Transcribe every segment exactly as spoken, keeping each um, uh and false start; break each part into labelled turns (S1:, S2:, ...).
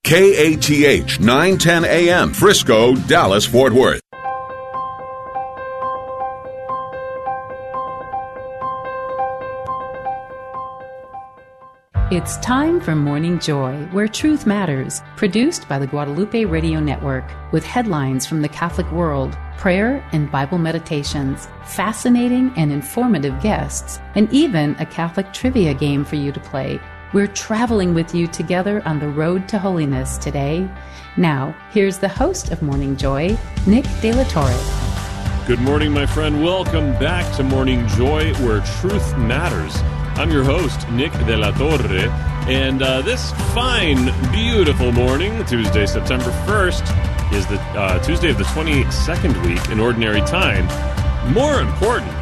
S1: K A T H nine ten A M, Frisco, Dallas, Fort Worth.
S2: It's time for Morning Joy, where truth matters, produced by the Guadalupe Radio Network, with headlines from the Catholic world, prayer and Bible meditations, fascinating and informative guests, and even a Catholic trivia game for you to play. We're traveling with you together on the road to holiness today. Now, here's the host of Morning Joy, Nick De La Torre.
S3: Good morning, my friend. Welcome back to Morning Joy, where truth matters. I'm your host, Nick De La Torre, and uh, this fine, beautiful morning, Tuesday, September first, is the uh, Tuesday of the twenty-second week in Ordinary Time. More importantly,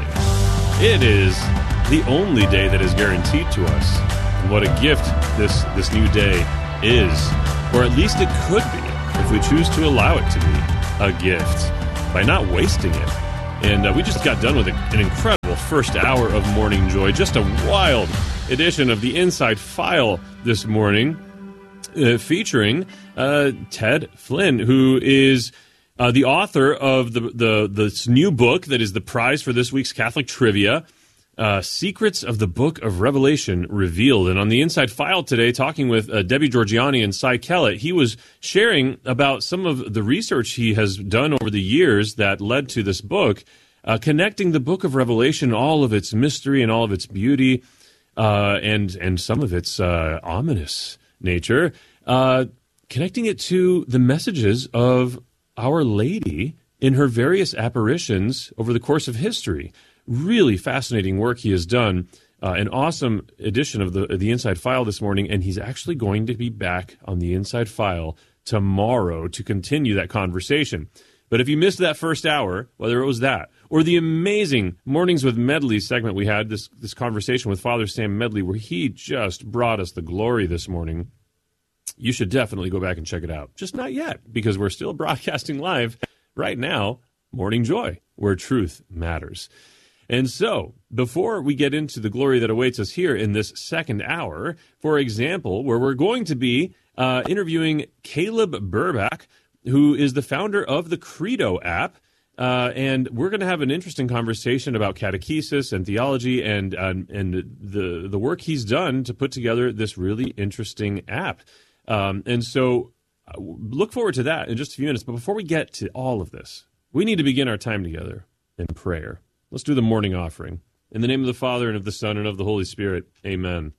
S3: it is the only day that is guaranteed to us. And what a gift this, this new day is, or at least it could be, if we choose to allow it to be a gift, by not wasting it. And uh, we just got done with a, an incredible first hour of Morning Joy. Just a wild edition of the Inside File this morning, uh, featuring uh, Ted Flynn, who is uh, the author of the, the this new book that is the prize for this week's Catholic Trivia, uh, Secrets of the Book of Revelation Revealed. And on the Inside File today, talking with uh, Debbie Georgiani and Cy Kellett, he was sharing about some of the research he has done over the years that led to this book, uh, connecting the Book of Revelation, all of its mystery and all of its beauty, uh, and and some of its uh, ominous nature, uh, connecting it to the messages of Our Lady in her various apparitions over the course of history. Really fascinating work he has done. Uh, an awesome edition of the the Inside File this morning, and he's actually going to be back on the Inside File tomorrow to continue that conversation. But if you missed that first hour, whether it was that, or the amazing Mornings with Medley segment we had, this, this conversation with Father Sam Medley, where he just brought us the glory this morning, you should definitely go back and check it out. Just not yet, because we're still broadcasting live right now, Morning Joy, where truth matters. And so, before we get into the glory that awaits us here in this second hour, for example, where we're going to be uh, interviewing Caleb Burbach, who is the founder of the Credo app, uh, and we're going to have an interesting conversation about catechesis and theology and uh, and the the work he's done to put together this really interesting app. Um, and so, uh, look forward to that in just a few minutes. But before we get to all of this, we need to begin our time together in prayer. Let's do the morning offering. In the name of the Father, and of the Son, and of the Holy Spirit. Amen.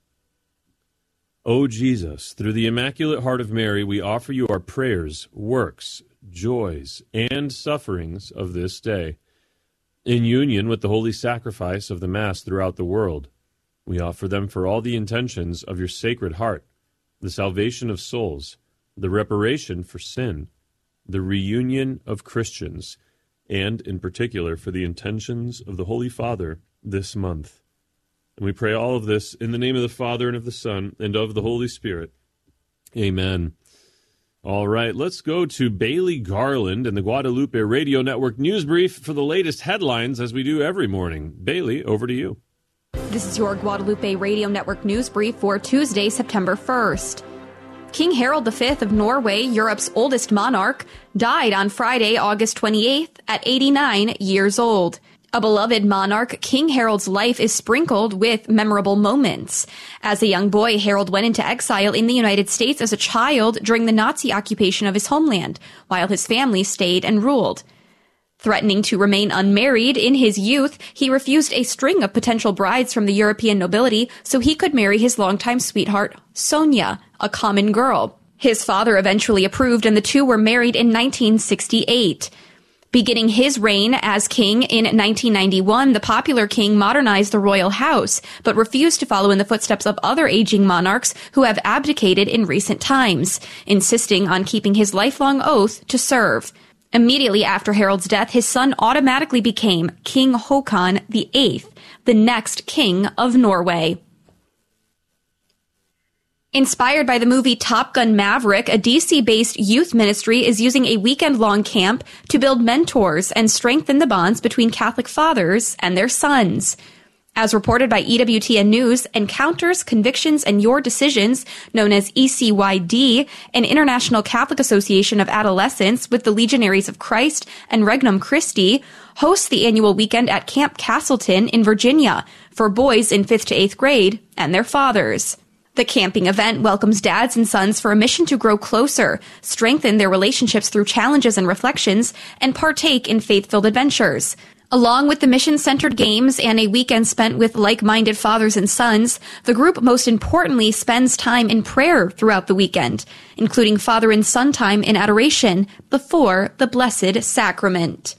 S3: O Jesus, through the Immaculate Heart of Mary, we offer you our prayers, works, joys, and sufferings of this day. In union with the holy sacrifice of the Mass throughout the world, we offer them for all the intentions of your Sacred Heart, the salvation of souls, the reparation for sin, the reunion of Christians, and, in particular, for the intentions of the Holy Father this month. And we pray all of this in the name of the Father, and of the Son, and of the Holy Spirit. Amen. All right, let's go to Bailey Garland and the Guadalupe Radio Network News Brief for the latest headlines, as we do every morning. Bailey, over to you.
S4: This is your Guadalupe Radio Network News Brief for Tuesday, September first. King Harald the Fifth of Norway, Europe's oldest monarch, died on Friday, August twenty-eighth, at eighty-nine years old. A beloved monarch, King Harald's life is sprinkled with memorable moments. As a young boy, Harald went into exile in the United States as a child during the Nazi occupation of his homeland, while his family stayed and ruled. Threatening to remain unmarried in his youth, he refused a string of potential brides from the European nobility so he could marry his longtime sweetheart, Sonia, a common girl. His father eventually approved, and the two were married in nineteen sixty-eight. Beginning his reign as king in nineteen ninety-one, the popular king modernized the royal house, but refused to follow in the footsteps of other aging monarchs who have abdicated in recent times, insisting on keeping his lifelong oath to serve. Immediately after Harald's death, his son automatically became King Håkon the Eighth, the next king of Norway. Inspired by the movie Top Gun Maverick, a D C-based youth ministry is using a weekend-long camp to build mentors and strengthen the bonds between Catholic fathers and their sons. As reported by E W T N News, Encounters, Convictions, and Your Decisions, known as E C Y D, an International Catholic Association of Adolescents with the Legionaries of Christ and Regnum Christi, hosts the annual weekend at Camp Castleton in Virginia for boys in fifth to eighth grade and their fathers. The camping event welcomes dads and sons for a mission to grow closer, strengthen their relationships through challenges and reflections, and partake in faith-filled adventures. Along with the mission-centered games and a weekend spent with like-minded fathers and sons, the group most importantly spends time in prayer throughout the weekend, including father and son time in adoration before the Blessed Sacrament.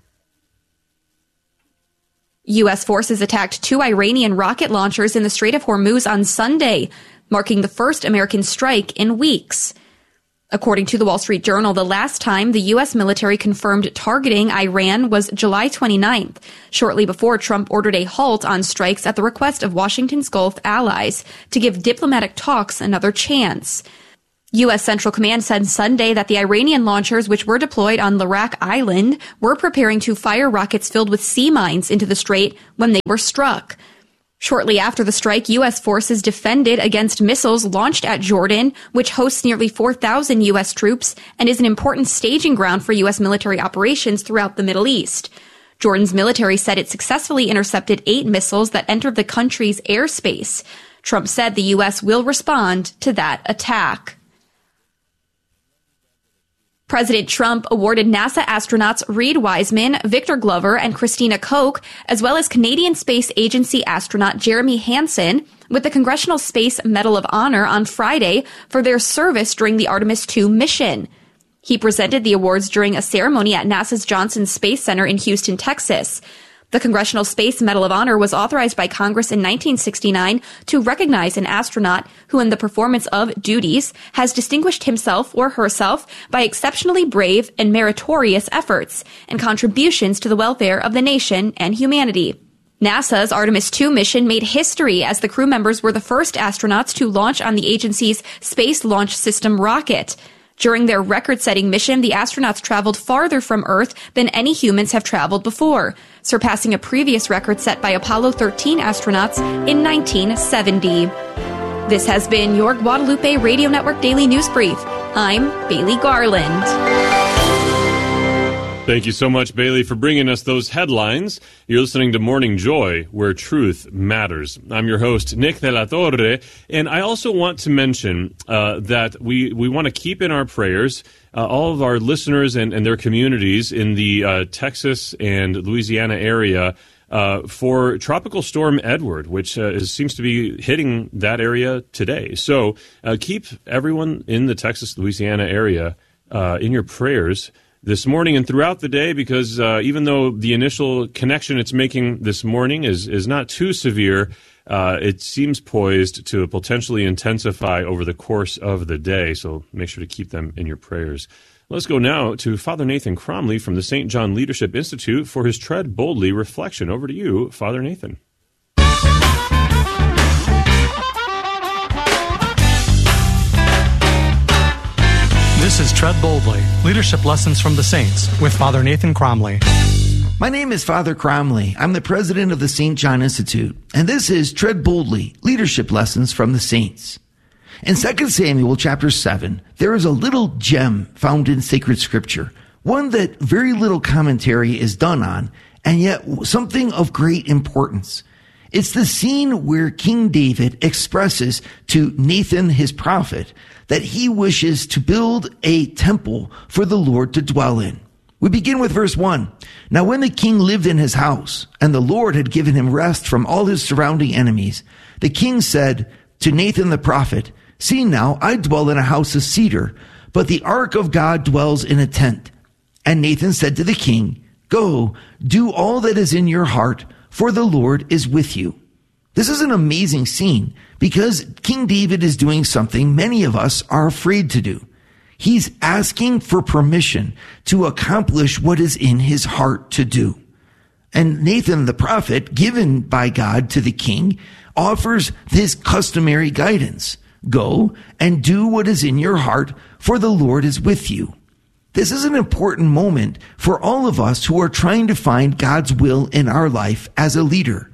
S4: U S forces attacked two Iranian rocket launchers in the Strait of Hormuz on Sunday, marking the first American strike in weeks. According to the Wall Street Journal, the last time the U S military confirmed targeting Iran was July twenty-ninth, shortly before Trump ordered a halt on strikes at the request of Washington's Gulf allies to give diplomatic talks another chance. U S Central Command said Sunday that the Iranian launchers, which were deployed on Larak Island, were preparing to fire rockets filled with sea mines into the strait when they were struck. Shortly after the strike, U S forces defended against missiles launched at Jordan, which hosts nearly four thousand U S troops and is an important staging ground for U S military operations throughout the Middle East. Jordan's military said it successfully intercepted eight missiles that entered the country's airspace. Trump said the U S will respond to that attack. President Trump awarded NASA astronauts Reed Wiseman, Victor Glover, and Christina Koch, as well as Canadian Space Agency astronaut Jeremy Hansen, with the Congressional Space Medal of Honor on Friday for their service during the Artemis two mission. He presented the awards during a ceremony at NASA's Johnson Space Center in Houston, Texas. The Congressional Space Medal of Honor was authorized by Congress in nineteen sixty-nine to recognize an astronaut who, in the performance of duties, has distinguished himself or herself by exceptionally brave and meritorious efforts and contributions to the welfare of the nation and humanity. NASA's Artemis two mission made history as the crew members were the first astronauts to launch on the agency's Space Launch System rocket. During their record-setting mission, the astronauts traveled farther from Earth than any humans have traveled before, surpassing a previous record set by Apollo thirteen astronauts in nineteen seventy. This has been your Guadalupe Radio Network Daily News Brief. I'm Bailey Garland.
S3: Thank you so much, Bailey, for bringing us those headlines. You're listening to Morning Joy, where truth matters. I'm your host, Nick de la Torre, and I also want to mention uh, that we, we want to keep in our prayers uh, all of our listeners and, and their communities in the uh, Texas and Louisiana area uh, for Tropical Storm Edward, which uh, is, seems to be hitting that area today. So uh, keep everyone in the Texas-Louisiana area uh, in your prayers this morning and throughout the day, because uh, even though the initial connection it's making this morning is, is not too severe, uh, it seems poised to potentially intensify over the course of the day. So make sure to keep them in your prayers. Let's go now to Father Nathan Cromly from the Saint John Leadership Institute for his Tread Boldly reflection. Over to you, Father Nathan.
S5: This is Tread Boldly, Leadership Lessons from the Saints, with Father Nathan Cromly.
S6: My name is Father Cromly. I'm the president of the Saint John Institute, and this is Tread Boldly, Leadership Lessons from the Saints. In Second Samuel chapter seven, there is a little gem found in sacred scripture, one that very little commentary is done on, and yet something of great importance. It's the scene where King David expresses to Nathan, his prophet, that he wishes to build a temple for the Lord to dwell in. We begin with verse one. Now when the king lived in his house, and the Lord had given him rest from all his surrounding enemies, the king said to Nathan the prophet, See now, I dwell in a house of cedar, but the ark of God dwells in a tent. And Nathan said to the king, Go, do all that is in your heart, for the Lord is with you. This is an amazing scene because King David is doing something many of us are afraid to do. He's asking for permission to accomplish what is in his heart to do. And Nathan the prophet, given by God to the king, offers his customary guidance. Go and do what is in your heart, for the Lord is with you. This is an important moment for all of us who are trying to find God's will in our life as a leader.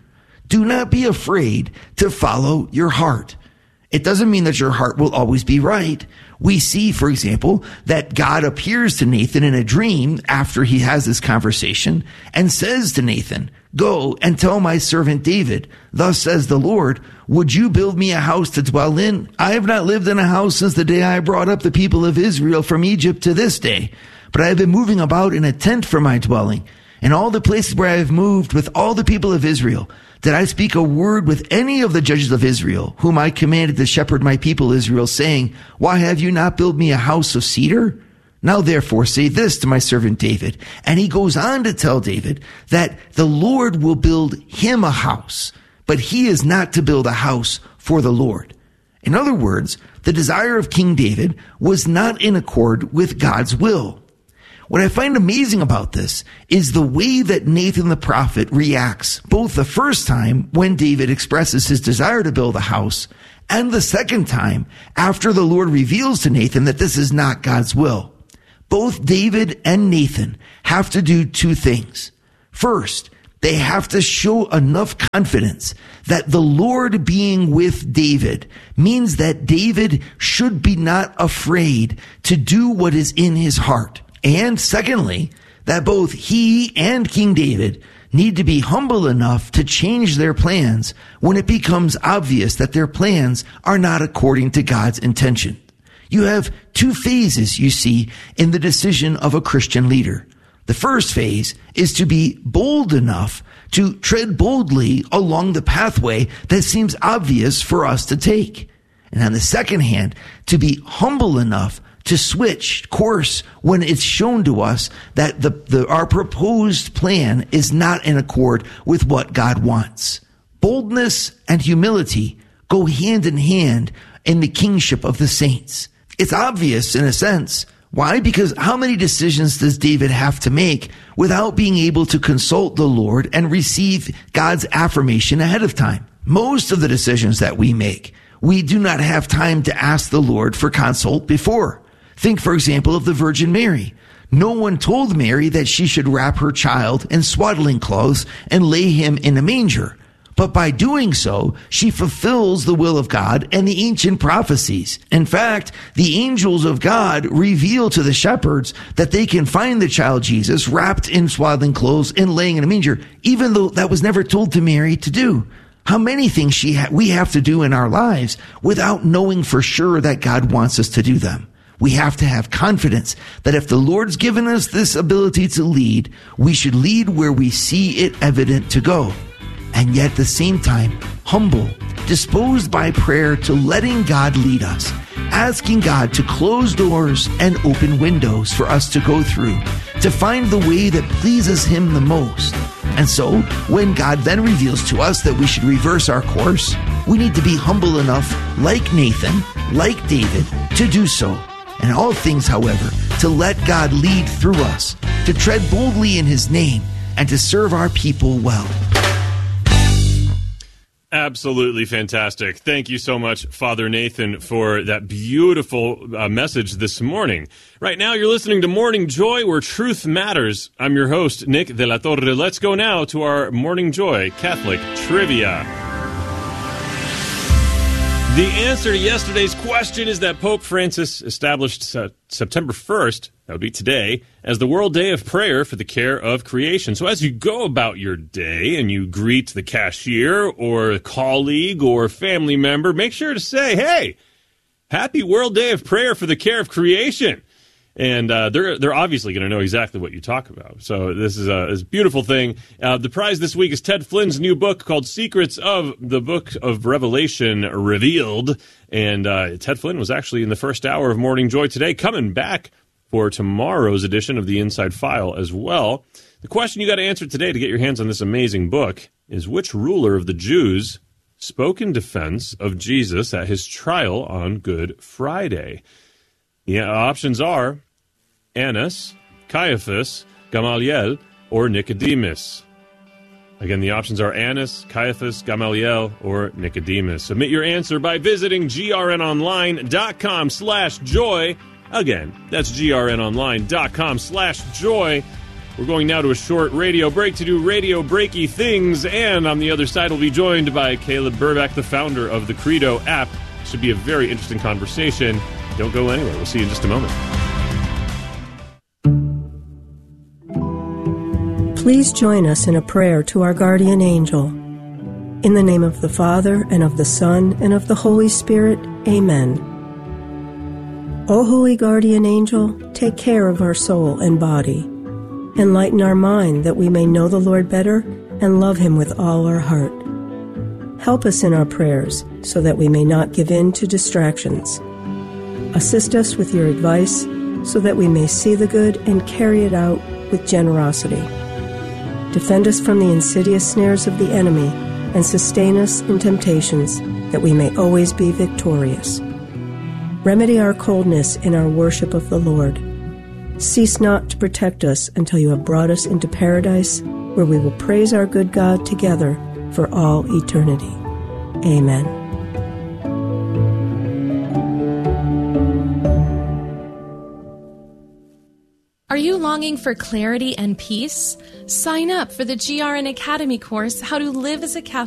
S6: Do not be afraid to follow your heart. It doesn't mean that your heart will always be right. We see, for example, that God appears to Nathan in a dream after he has this conversation and says to Nathan, "Go and tell my servant David, thus says the Lord, would you build me a house to dwell in? I have not lived in a house since the day I brought up the people of Israel from Egypt to this day, but I have been moving about in a tent for my dwelling. In all the places where I have moved with all the people of Israel, did I speak a word with any of the judges of Israel, whom I commanded to shepherd my people Israel, saying, why have you not built me a house of cedar? Now therefore say this to my servant David." And he goes on to tell David that the Lord will build him a house, but he is not to build a house for the Lord. In other words, the desire of King David was not in accord with God's will. What I find amazing about this is the way that Nathan the prophet reacts, both the first time when David expresses his desire to build a house, and the second time after the Lord reveals to Nathan that this is not God's will. Both David and Nathan have to do two things. First, they have to show enough confidence that the Lord being with David means that David should be not afraid to do what is in his heart. And secondly, that both he and King David need to be humble enough to change their plans when it becomes obvious that their plans are not according to God's intention. You have two phases, you see, in the decision of a Christian leader. The first phase is to be bold enough to tread boldly along the pathway that seems obvious for us to take. And on the second hand, to be humble enough to switch course when it's shown to us that the, the our proposed plan is not in accord with what God wants. Boldness and humility go hand in hand in the kingship of the saints. It's obvious in a sense. Why? Because how many decisions does David have to make without being able to consult the Lord and receive God's affirmation ahead of time? Most of the decisions that we make, we do not have time to ask the Lord for consult before. Think, for example, of the Virgin Mary. No one told Mary that she should wrap her child in swaddling clothes and lay him in a manger. But by doing so, she fulfills the will of God and the ancient prophecies. In fact, the angels of God reveal to the shepherds that they can find the child Jesus wrapped in swaddling clothes and laying in a manger, even though that was never told to Mary to do. How many things she ha- we have to do in our lives without knowing for sure that God wants us to do them. We have to have confidence that if the Lord's given us this ability to lead, we should lead where we see it evident to go. And yet at the same time, humble, disposed by prayer to letting God lead us, asking God to close doors and open windows for us to go through, to find the way that pleases Him the most. And so, when God then reveals to us that we should reverse our course, we need to be humble enough, like Nathan, like David, to do so. In all things, however, to let God lead through us, to tread boldly in His name, and to serve our people well.
S3: Absolutely fantastic. Thank you so much, Father Nathan, for that beautiful uh, message this morning. Right now, you're listening to Morning Joy, where truth matters. I'm your host, Nick de la Torre. Let's go now to our Morning Joy Catholic Trivia. The answer to yesterday's question is that Pope Francis established uh, September first, that would be today, as the World Day of Prayer for the Care of Creation. So as you go about your day and you greet the cashier or a colleague or family member, make sure to say, hey, happy World Day of Prayer for the Care of Creation. And uh, they're they're obviously going to know exactly what you talk about. So this is a, is a beautiful thing. Uh, the prize this week is Ted Flynn's new book called Secrets of the Book of Revelation Revealed. And uh, Ted Flynn was actually in the first hour of Morning Joy today, coming back for tomorrow's edition of the Inside File as well. The question you got to answer today to get your hands on this amazing book is, which ruler of the Jews spoke in defense of Jesus at his trial on Good Friday? The options are Annas, Caiaphas, Gamaliel, or Nicodemus. Again, the options are Annas, Caiaphas, Gamaliel, or Nicodemus. Submit your answer by visiting grnonline.com slash joy. Again, that's grnonline.com slash joy. We're going now to a short radio break to do radio breaky things, and on the other side we'll be joined by Caleb Burback, the founder of the Credo app. Should be a very interesting conversation. Don't go anywhere. We'll see you in just a moment.
S7: Please join us in a prayer to our guardian angel. In the name of the Father, and of the Son, and of the Holy Spirit, amen. O holy guardian angel, take care of our soul and body. Enlighten our mind that we may know the Lord better and love him with all our heart. Help us in our prayers so that we may not give in to distractions. Assist us with your advice so that we may see the good and carry it out with generosity. Defend us from the insidious snares of the enemy and sustain us in temptations that we may always be victorious. Remedy our coldness in our worship of the Lord. Cease not to protect us until you have brought us into paradise, where we will praise our good God together for all eternity. Amen.
S8: Are you longing for clarity and peace? Sign up for the G R N Academy course, How to Live as a Catholic